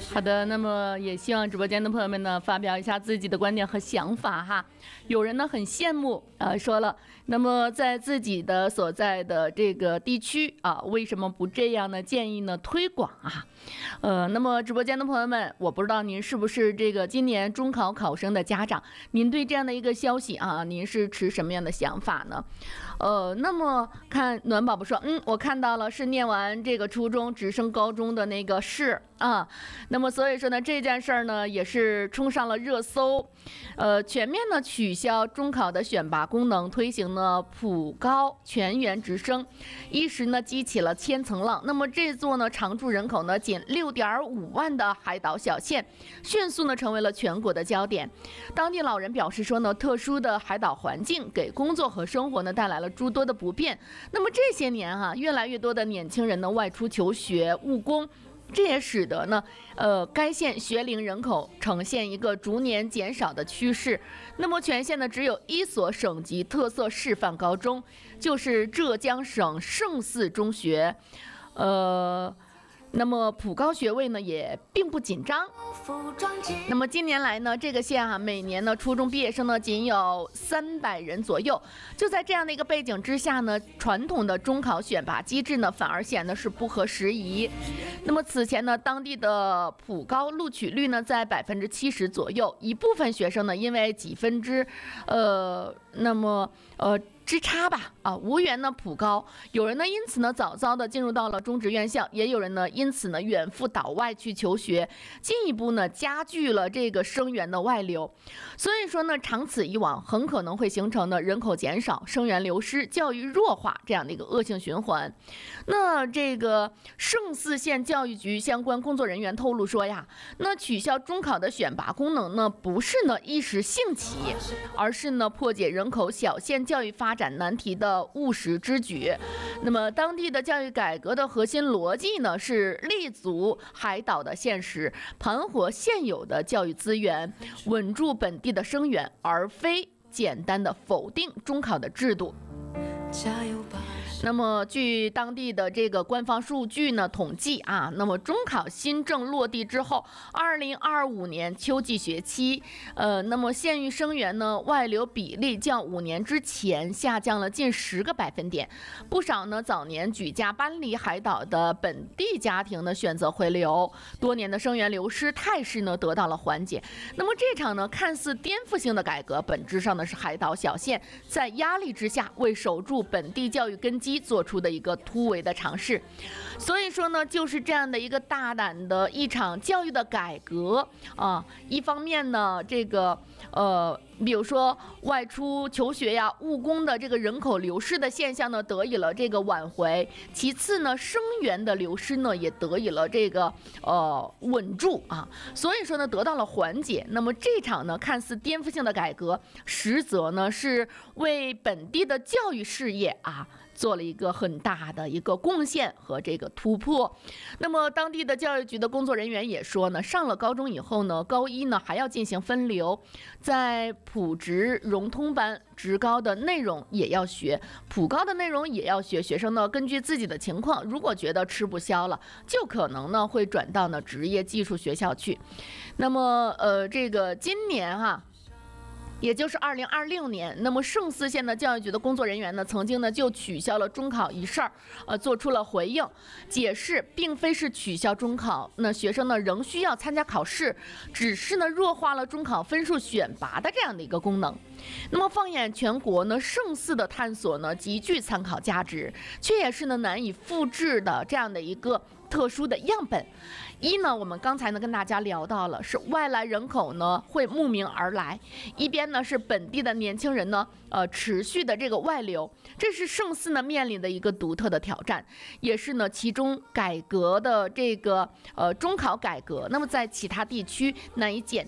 好的，那么也希望直播间的朋友们呢，发表一下自己的观点和想法哈。有人呢很羡慕说了，那么在自己的所在的这个地区啊，为什么不这样呢？建议呢推广啊。那么直播间的朋友们，我不知道您是不是这个今年中考考生的家长，您对这样的一个消息啊，您是持什么样的想法呢？那么看暖宝宝说，我看到了是念完这个初中直升高中的那个是啊，那么所以说呢，这件事儿呢也是冲上了热搜，全面呢取消中考的选拔功能，推行呢普高全员直升，一时呢激起了千层浪。那么这座呢常住人口呢仅6.5万的海岛小县，迅速呢成为了全国的焦点。当地老人表示说呢，特殊的海岛环境给工作和生活呢带来了诸多的不便。那么这些年越来越多的年轻人呢外出求学务工。这也使得呢，该县学龄人口呈现一个逐年减少的趋势。那么全县呢只有一所省级特色示范高中，就是浙江省圣四中学。那么普高学位呢也并不紧张。那么近年来呢，这个县每年呢初中毕业生呢仅有300人左右。就在这样的一个背景之下呢，传统的中考选拔机制呢反而显得是不合时宜。那么此前呢，当地的普高录取率呢在70%左右，一部分学生呢因为几分之之差吧无缘呢普高，有人呢因此呢早早的进入到了中职院校，也有人呢因此呢远赴岛外去求学，进一步呢加剧了这个生源的外流。所以说呢，长此以往，很可能会形成呢人口减少、生源流失、教育弱化这样的一个恶性循环。那这个圣四县教育局相关工作人员透露说呀，那取消中考的选拔功能呢，不是呢一时兴起，而是呢破解人口小县教育发展难题的务实之举。那么当地的教育改革的核心逻辑呢，是立足海岛的现实，盘活现有的教育资源，稳住本地的生源，而非简单的否定中考的制度。加油吧！那么据当地的这个官方数据呢统计那么中考新政落地之后，2025年秋季学期，那么县域生源呢外流比例较5年之前下降了近10个百分点，不少呢早年举家搬离海岛的本地家庭呢选择回流，多年的生源流失态势呢得到了缓解。那么这场呢看似颠覆性的改革，本质上呢是海岛小县在压力之下为守住本地教育根基做出的一个突围的尝试。所以说呢，就是这样的一个大胆的一场教育的改革一方面呢，这个比如说外出求学呀、务工的这个人口流失的现象呢，得以了这个挽回；其次呢，生源的流失呢，也得以了这个稳住所以说呢，得到了缓解。那么这场呢，看似颠覆性的改革，实则呢是为本地的教育事业做了一个很大的一个贡献和这个突破。那么当地的教育局的工作人员也说呢，上了高中以后呢，高一呢还要进行分流，在普职融通班，职高的内容也要学，普高的内容也要学。学生呢根据自己的情况，如果觉得吃不消了，就可能呢会转到呢职业技术学校去。那么这个今年也就是2026年，那么圣四县的教育局的工作人员呢，曾经呢就取消了中考一事儿，做出了回应，解释并非是取消中考，那学生呢仍需要参加考试，只是呢弱化了中考分数选拔的这样的一个功能。那么放眼全国呢，圣四的探索呢极具参考价值，却也是呢难以复制的这样的一个特殊的样本。一呢，我们刚才呢跟大家聊到了，是外来人口呢会慕名而来，一边呢是本地的年轻人呢持续的这个外流，这是圣四呢面临的一个独特的挑战，也是呢其中改革的这个中考改革，那么在其他地区难以简